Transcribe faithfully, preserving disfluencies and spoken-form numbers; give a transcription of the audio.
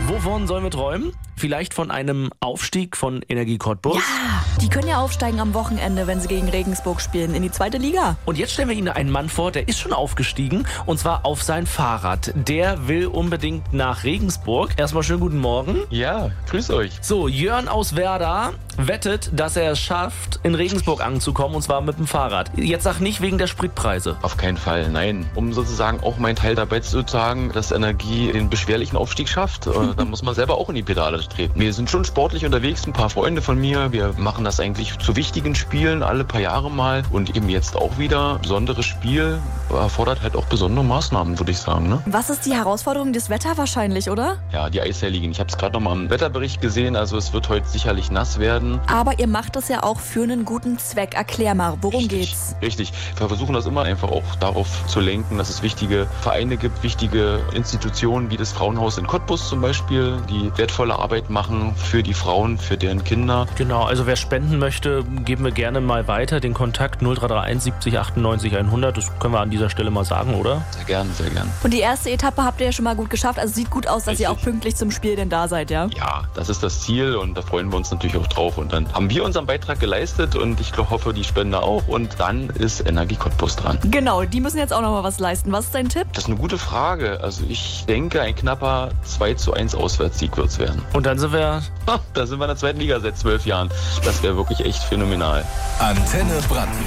Wovon sollen wir träumen? Vielleicht von einem Aufstieg von Energie Cottbus? Ja, die können ja aufsteigen am Wochenende, wenn sie gegen Regensburg spielen, in die zweite Liga. Und jetzt stellen wir Ihnen einen Mann vor, der ist schon aufgestiegen, und zwar auf sein Fahrrad. Der will unbedingt nach Regensburg. Erstmal schönen guten Morgen. Ja, grüß euch. So, Jörn aus Werder wettet, dass er es schafft, in Regensburg anzukommen, und zwar mit dem Fahrrad. Jetzt sag nicht wegen der Spritpreise. Auf keinen Fall, nein. Um sozusagen auch meinen Teil dabei zu tragen, dass Energie den beschwerlichen Aufstieg schafft, äh, dann muss man selber auch in die Pedale treten. Wir sind schon sportlich unterwegs, ein paar Freunde von mir. Wir machen das eigentlich zu wichtigen Spielen alle paar Jahre mal, und eben jetzt auch wieder. Besonderes Spiel erfordert halt auch besondere Maßnahmen, würde ich sagen. Ne? Was ist die Herausforderung? Das Wetter wahrscheinlich, oder? Ja, die Eisheiligen. Ich habe es gerade noch mal im Wetterbericht gesehen, also es wird heute sicherlich nass werden. Aber ihr macht das ja auch für einen guten Zweck. Erklär mal, worum Richtig, geht's? Richtig. Wir versuchen das immer einfach auch darauf zu lenken, dass es wichtige Vereine gibt, wichtige Institutionen wie das Frauenhaus in Cottbus zum Beispiel, die wertvolle Arbeit machen für die Frauen, für deren Kinder. Genau, also wer spenden möchte, geben wir gerne mal weiter. Den Kontakt null drei drei eins siebzig achtundneunzig hundert, das können wir an dieser Stelle mal sagen, oder? Sehr gern, sehr gern. Und die erste Etappe habt ihr ja schon mal gut geschafft. Also sieht gut aus, dass Richtig. ihr auch pünktlich zum Spiel denn da seid, ja? Ja, das ist das Ziel, und da freuen wir uns natürlich auch drauf. Und dann haben wir unseren Beitrag geleistet, und ich hoffe, die Spender auch. Und dann ist Energie Cottbus dran. Genau, die müssen jetzt auch noch mal was leisten. Was ist dein Tipp? Das ist eine gute Frage. Also ich denke, ein knapper zwei zu eins Auswärtssieg wird es werden. Und dann sind wir... Ha, da sind wir in der zweiten Liga seit zwölf Jahren. Das wäre wirklich echt phänomenal. Antenne Brandenburg.